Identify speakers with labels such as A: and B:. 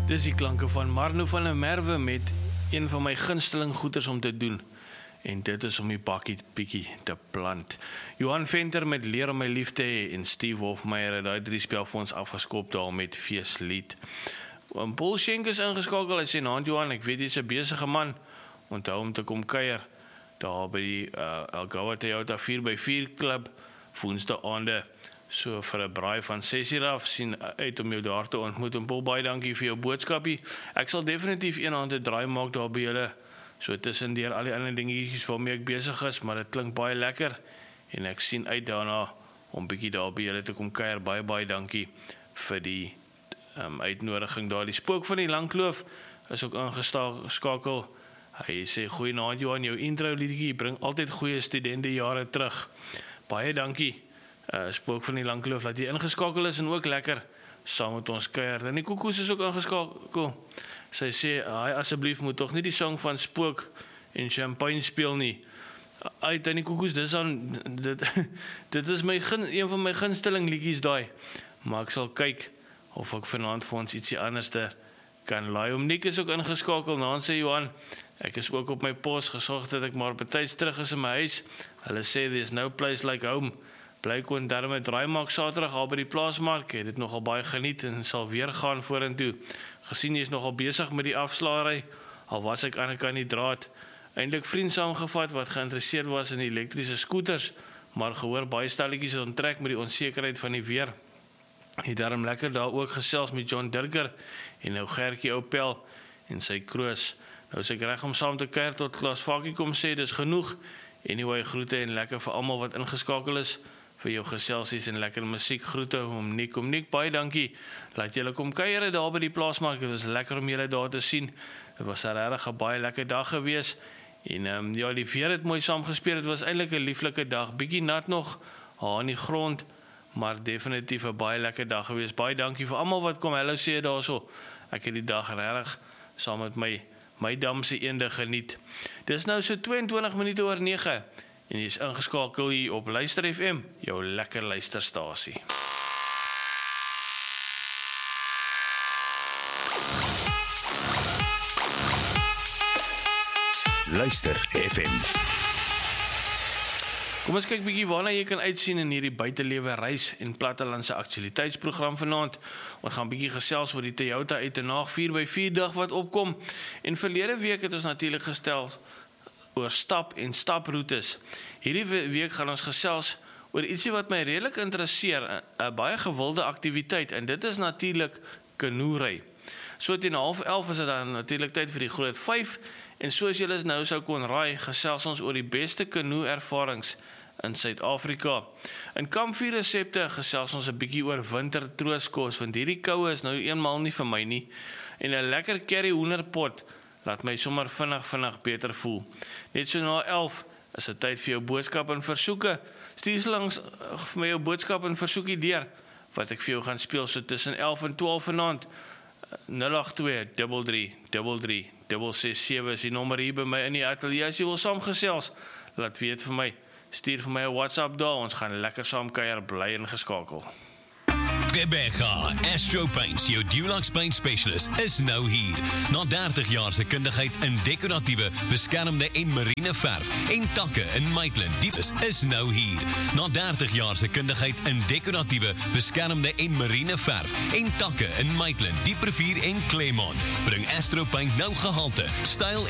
A: Dis die klanke van Marno van der Merwe met een van my gunsteling goeders om te doen. En dit is om die bakkie bietjie te plant. Johan Venter met Leer om my lief te hê en Steve Hofmeyer het daai 3 spel vir ons afgeskop daar met Feeslied. Paul Schenk is ingeskakel, hy sê, "Naand Johan, ek weet jy's 'n besige man, onthou om te kom kuier daar by die Algoa Toyota 4x4 klub, woensdae aande, so vir 'n braai van 6 uur af, sien uit om jou daar te ontmoet. En Paul, baie dankie vir jou boodskapie. Ek sal definitief eendag 'n draai maak daar by julle, so tussendeur al die ander dingetjies waarmee ek besig is, maar dit klink baie lekker, en ek sien uit daarna om bietjie daar by julle te kom kuier. Baie dankie vir die uitnodiging daar. Die Spook van die Langkloof is ook ingeskakel. Hy sê, "Goeienaand Johan, jou intro liedjie bring altyd goeie studentejare terug." Baie dankie, Spook van die Langkloof, dat jy ingeskakel is en ook lekker saam met ons kuier. En die Koekoes is ook ingeskakel. Sy sê, "Hy asseblief moet tog nie die song van Spook en Champagne speel nie." Uit in die Koekoes, dit is een van my gunsteling liedjies daai. Maar ek sal kyk of ek vanaand vir ons ietsie anders kan laai. Nick is ook ingeskakel. Dan sê Johan, "Ek is ook op my pos gesorg dat ek maar betyds terug is in my huis. Hulle sê there's no place like home. Bly kon daarmee draai maak Saterdag al by die plaasmark. Ek het dit nogal baie geniet en sal weer gaan vorentoe. Gesien jy is nogal besig met die afslaery, al was ek aan die kant die draad. Eintlik vriend saamgevat wat geïnteresseerd was in elektriese skooters, maar gehoor baie stalletjies onttrek met die onsekerheid van die weer. Het daarom lekker daar ook gesels met John Dirker en nou Gertjie Oupel en sy kroos. Nou is ek reg om saam te kuier tot Klaas Vakie kom sê, dis genoeg. Anyway, groete en lekker vir almal wat ingeskakel is, vir jou geselsies en lekker musiek. Groete om Nick, baie dankie. Laat julle kom kuier daar by die plaasmark. Dit was lekker om julle daar te sien. Dit was 'n regtig baie lekker dag gewees. En ja, die weer het mooi saamgespeel. Dit was eintlik 'n lieflike dag. Bietjie nat nog, aan die grond, maar definitief 'n baie lekker dag gewees. Baie dankie vir almal wat kom hallo sê daarso. Ek het die dag regtig saam met my damse eende geniet. Dis nou so 22 minute oor 9 en jy is ingeskakel hier op Luister FM, jou lekker luisterstasie.
B: Luister FM.
A: Kom ons kyk bietjie waarna jy kan uitsien in hierdie buitelewe reis en plattelandse aktualiteitsprogram vanaand. Ons gaan bietjie gesels oor die Toyota Uitenaag 4x4 dag wat opkom. En verlede week het ons natuurlik gestel oor stap en staproetes. Hierdie week gaan ons gesels oor ietsie wat my redelik interesseer, 'n baie gewilde aktiwiteit, en dit is natuurlik kanoery. So teen 10:30 is dit dan natuurlik tyd vir die groot 5, en soos julle nou sou kon raai, gesels ons oor die beste kanoe-ervarings in Suid-Afrika. In Kampvuur resepte gesels ons 'n bietjie oor wintertrooskos, want hierdie koue is nou eenmaal nie vir my nie. En 'n lekker curry hoenderpot laat my sommer vinnig beter voel. Net so na 11 is dit tyd vir jou boodskap en versoeke. Stuur so langs vir my jou boodskap en versoekie deur, wat ek vir jou gaan speel so tussen 11 en 12 vanaand. 082-33-366-7 is die nommer hier by my in die ateljee. As jy wil saamgesels, laat weet vir my. Stuur vir my 'n WhatsApp daar, ons gaan lekker saam kuier, bly ingeskakel.
C: Rebecca, Astro Paints, jou Dulux Paint Specialist, is nou hier. Na 30 jaar se kundigheid in dekoratiewe, beskermde en marine verf en takke in Maitland. Die is nou hier. Na 30 jaar se kundigheid in dekoratiewe, beskermde en marine verf en takke in Maitland, Diep Rivier en Claremont. Bring Astro Paint nou gehalte, styl